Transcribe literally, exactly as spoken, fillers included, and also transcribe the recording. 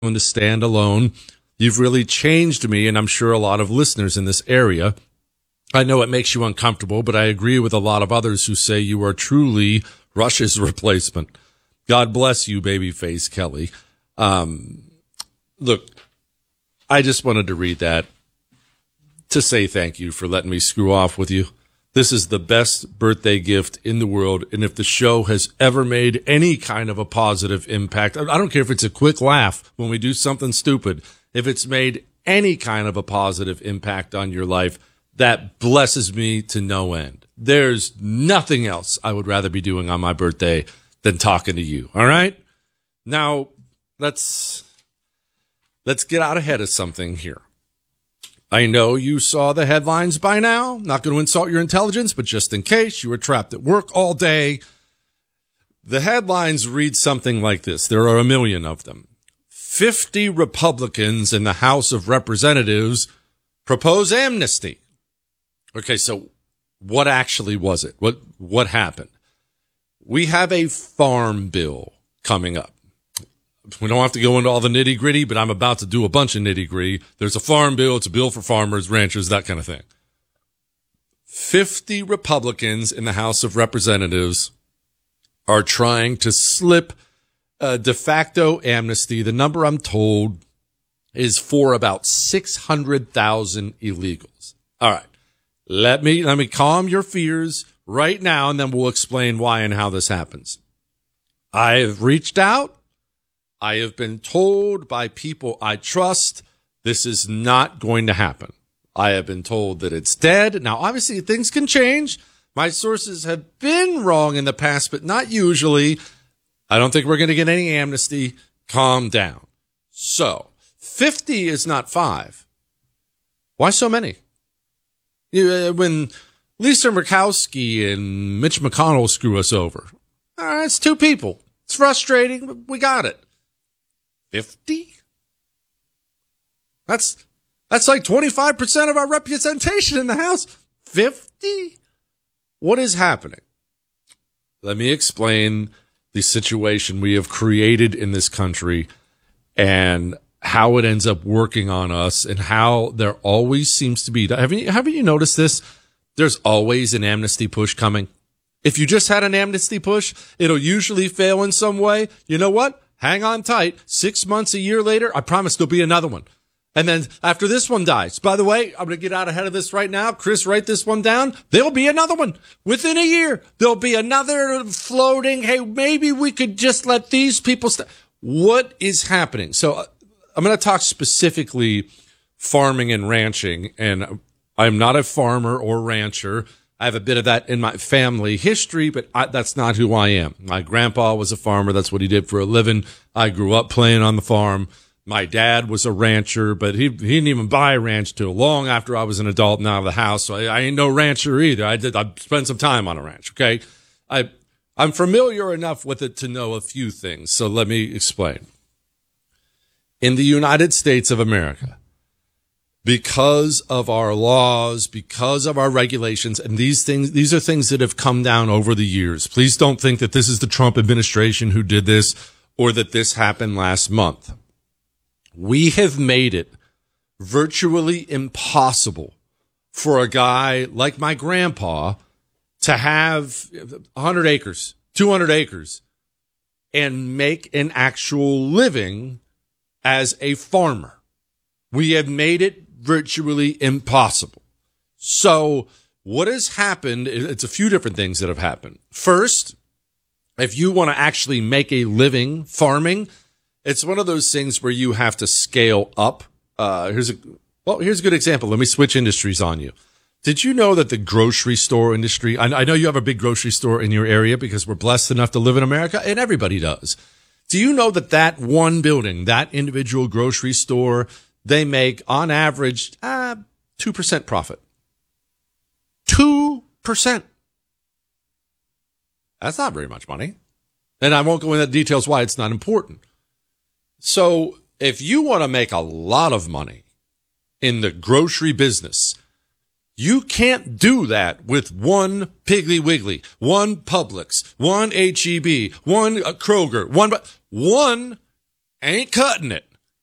to stand alone. You've really changed me, and I'm sure a lot of listeners in this area. I know it makes you uncomfortable, but I agree with a lot of others who say you are truly Rush's replacement. God bless you, Babyface Kelly. Um, look, I just wanted to read that to say thank you for letting me screw off with you. This is the best birthday gift in the world, and if the show has ever made any kind of a positive impact, I don't care if it's a quick laugh when we do something stupid, if it's made any kind of a positive impact on your life, that blesses me to no end. There's nothing else I would rather be doing on my birthday than talking to you, all right? Now, let's let's get out ahead of something here. I know you saw the headlines by now. Not going to insult your intelligence, but just in case you were trapped at work all day, the headlines read something like this. There are a million of them. fifty Republicans in the House of Representatives propose amnesty. Okay, so what actually was it? What what happened? We have a farm bill coming up. We don't have to go into all the nitty gritty, but I'm about to do a bunch of nitty gritty. There's a farm bill. It's a bill for farmers, ranchers, that kind of thing. fifty Republicans in the House of Representatives are trying to slip a de facto amnesty. The number I'm told is for about six hundred thousand illegals. All right. Let me, let me calm your fears right now, and then we'll explain why and how this happens. I have reached out. I have been told by people I trust this is not going to happen. I have been told that it's dead. Now, obviously, things can change. My sources have been wrong in the past, but not usually. I don't think we're going to get any amnesty. Calm down. So, fifty is not five. Why so many? You, when Lisa Murkowski and Mitch McConnell screw us over, all right, it's two people. It's frustrating, but we got it. fifty? That's that's like twenty-five percent of our representation in the House. fifty? What is happening? Let me explain the situation we have created in this country and how it ends up working on us and how there always seems to be. Haven't you, haven't you noticed this? There's always an amnesty push coming. If you just had an amnesty push, it'll usually fail in some way. You know what? Hang on tight. Six months, a year later, I promise there'll be another one. And then after this one dies, by the way, I'm going to get out ahead of this right now. Chris, write this one down. There'll be another one within a year. There'll be another floating. Hey, maybe we could just let these people st-. What is happening? So uh, I'm going to talk specifically farming and ranching. And I'm not a farmer or rancher. I have a bit of that in my family history, but I, that's not who I am. My grandpa was a farmer. That's what he did for a living. I grew up playing on the farm. My dad was a rancher, but he, he didn't even buy a ranch till long after I was an adult and out of the house. So I, I ain't no rancher either. I did, I spent some time on a ranch. Okay. I, I'm familiar enough with it to know a few things. So let me explain. In the United States of America, because of our laws, because of our regulations, and these things, these are things that have come down over the years. Please don't think that this is the Trump administration who did this or that this happened last month. We have made it virtually impossible for a guy like my grandpa to have one hundred acres, two hundred acres, and make an actual living as a farmer. We have made it virtually impossible. So what has happened, it's a few different things that have happened. First, if you want to actually make a living farming, it's one of those things where you have to scale up. Uh, here's a, well, here's a good example. Let me switch industries on you. Did you know that the grocery store industry, I, I know you have a big grocery store in your area because we're blessed enough to live in America, and everybody does. Do you know that that one building, that individual grocery store, they make on average uh, two percent profit? two percent. That's not very much money. And I won't go into the details why it's not important. So if you want to make a lot of money in the grocery business, you can't do that with one Piggly Wiggly, one Publix, one H E B, one Kroger, one, one ain't cutting it.